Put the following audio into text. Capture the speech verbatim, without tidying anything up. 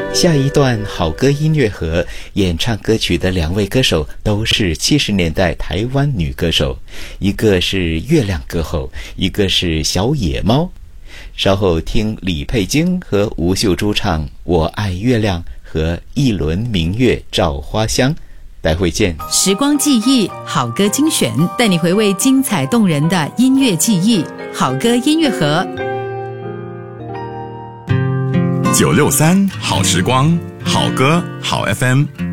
下一段好歌音乐盒演唱歌曲的两位歌手都是七十年代台湾女歌手，一个是月亮歌后，一个是小野猫。稍后听李佩京和吴秀珠唱《我爱月亮》和一轮明月照花香。待会见。 时光记忆好歌精选，带你回味精彩动人的音乐记忆。好歌音乐盒九六三好时光，好歌好 F M。